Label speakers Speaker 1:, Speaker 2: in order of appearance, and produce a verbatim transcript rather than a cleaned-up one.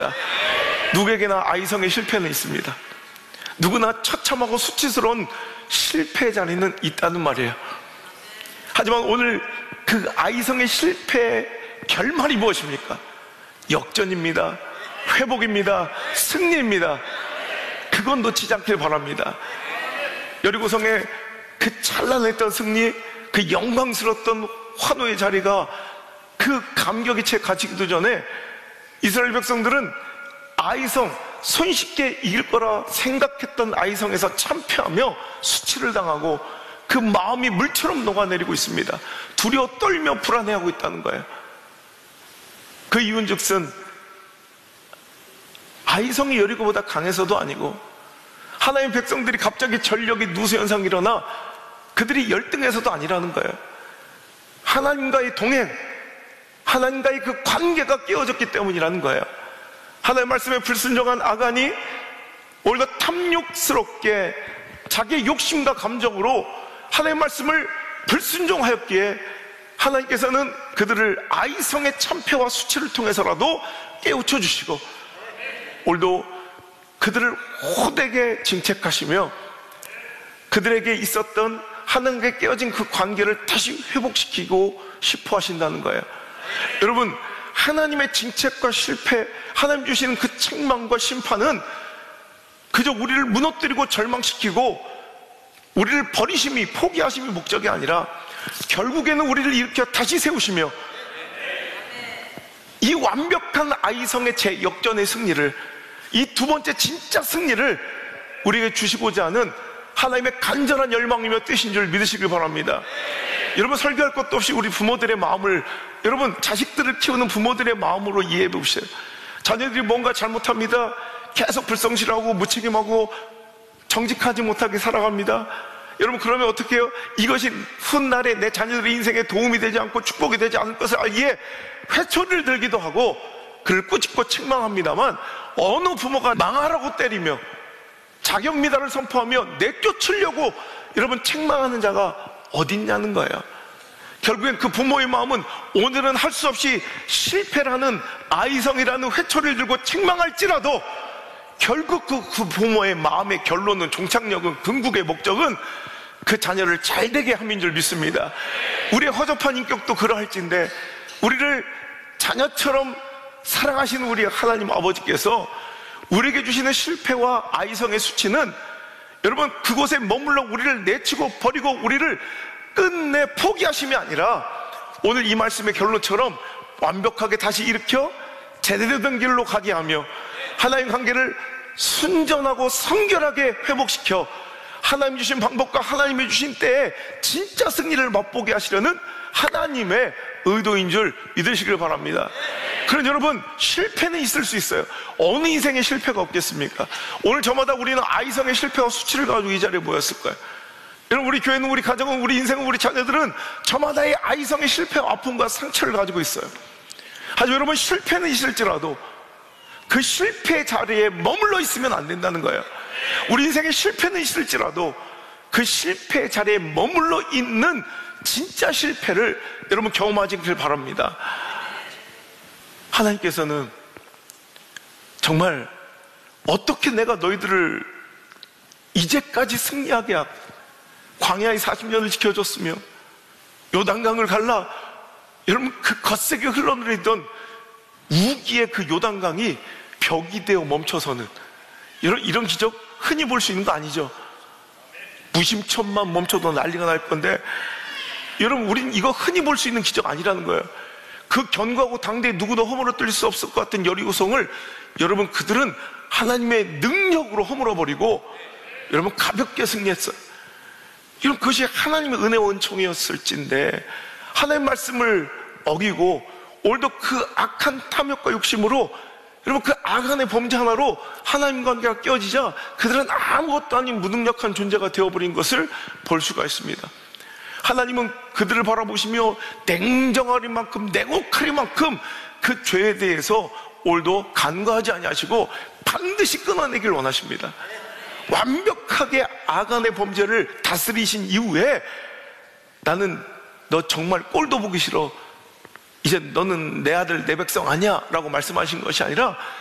Speaker 1: 누구에게나 아이성의 실패는 있습니다. 누구나 처참하고 수치스러운 실패의 자리는 있다는 말이에요. 하지만 오늘 그 아이성의 실패의 결말이 무엇입니까? 역전입니다. 회복입니다. 승리입니다. 그건 놓치지 않길 바랍니다. 여리고성의 그 찬란했던 승리, 그 영광스러웠던 환호의 자리가 그 감격의 채 갇히기도 전에 이스라엘 백성들은 아이성, 손쉽게 이길 거라 생각했던 아이성에서 참패하며 수치를 당하고 그 마음이 물처럼 녹아내리고 있습니다. 두려워 떨며 불안해하고 있다는 거예요. 그 이유는즉슨 아이성이 여리고보다 강해서도 아니고, 하나님의 백성들이 갑자기 전력의 누수 현상이 일어나 그들이 열등해서도 아니라는 거예요. 하나님과의 동행, 하나님과의 그 관계가 깨어졌기 때문이라는 거예요. 하나님의 말씀에 불순종한 아간이 오히려 탐욕스럽게 자기의 욕심과 감정으로 하나님의 말씀을 불순종하였기에 하나님께서는 그들을 아이성의 참패와 수치를 통해서라도 깨우쳐 주시고, 오늘도 그들을 호되게 징책하시며 그들에게 있었던 하나님께 깨어진 그 관계를 다시 회복시키고 싶어 하신다는 거예요. 여러분, 하나님의 징책과 실패, 하나님 주시는 그 책망과 심판은 그저 우리를 무너뜨리고 절망시키고 우리를 버리심이, 포기하심이 목적이 아니라 결국에는 우리를 일으켜 다시 세우시며 이 완벽한 아이성의 재역전의 승리를, 이 두 번째 진짜 승리를 우리에게 주시고자 하는 하나님의 간절한 열망이며 뜻인 줄 믿으시길 바랍니다. 여러분, 설교할 것도 없이 우리 부모들의 마음을, 여러분 자식들을 키우는 부모들의 마음으로 이해해 보세요. 자녀들이 뭔가 잘못합니다. 계속 불성실하고 무책임하고 정직하지 못하게 살아갑니다. 여러분, 그러면 어떻게 해요? 이것이 훗날에 내 자녀들의 인생에 도움이 되지 않고 축복이 되지 않을 것을 알기에 회초리를 들기도 하고 그를 꾸짖고 책망합니다만, 어느 부모가 망하라고 때리며 자격미달을 선포하며 내쫓으려고 여러분 책망하는 자가 어딨냐는 거예요. 결국엔 그 부모의 마음은 오늘은 할 수 없이 실패라는 아이성이라는 회초리를 들고 책망할지라도 결국 그, 그 부모의 마음의 결론은, 종착역은, 궁극의 목적은 그 자녀를 잘되게 함인 줄 믿습니다. 우리의 허접한 인격도 그러할진데 우리를 자녀처럼 사랑하시는 우리 하나님 아버지께서 우리에게 주시는 실패와 아이성의 수치는 여러분 그곳에 머물러 우리를 내치고 버리고 우리를 끝내 포기하심이 아니라 오늘 이 말씀의 결론처럼 완벽하게 다시 일으켜 제대로 된 길로 가게 하며 하나님 관계를 순전하고 성결하게 회복시켜 하나님 주신 방법과 하나님이 주신 때에 진짜 승리를 맛보게 하시려는 하나님의 의도인 줄 믿으시길 바랍니다. 그럼 여러분, 실패는 있을 수 있어요. 어느 인생에 실패가 없겠습니까? 오늘 저마다 우리는 아이성의 실패와 수치를 가지고 이 자리에 모였을 거예요. 여러분, 우리 교회는, 우리 가정은, 우리 인생은, 우리 자녀들은 저마다의 아이성의 실패와 아픔과 상처를 가지고 있어요. 하지만 여러분, 실패는 있을지라도 그 실패의 자리에 머물러 있으면 안 된다는 거예요. 우리 인생에 실패는 있을지라도 그 실패의 자리에 머물러 있는 진짜 실패를 여러분 경험하시길 바랍니다. 하나님께서는 정말 어떻게 내가 너희들을 이제까지 승리하게 하고 광야의 사십 년을 지켜줬으며 요단강을 갈라 여러분 그 거세게 흘러내리던 우기의 그 요단강이 벽이 되어 멈춰서는, 이런, 이런 기적 흔히 볼 수 있는 거 아니죠. 무심천만 멈춰도 난리가 날 건데, 여러분 우린 이거 흔히 볼 수 있는 기적 아니라는 거예요. 그 견고하고 당대에 누구도 허물어 뚫릴 수 없을 것 같은 여리고성을 여러분 그들은 하나님의 능력으로 허물어버리고 여러분 가볍게 승리했어요. 여러분 그것이 하나님의 은혜와 은총이었을진데 하나님의 말씀을 어기고 오늘도 그 악한 탐욕과 욕심으로 여러분 그 악한의 범죄 하나로 하나님 관계가 깨어지자 그들은 아무것도 아닌 무능력한 존재가 되어버린 것을 볼 수가 있습니다. 하나님은 그들을 바라보시며 냉정하리 만큼 냉혹하리 만큼 그 죄에 대해서 오늘도 간과하지 아니하시고 반드시 끊어내길 원하십니다. 완벽하게 악한의 범죄를 다스리신 이후에 나는 너 정말 꼴도 보기 싫어, 이제 너는 내 아들 내 백성 아니야 라고 말씀하신 것이 아니라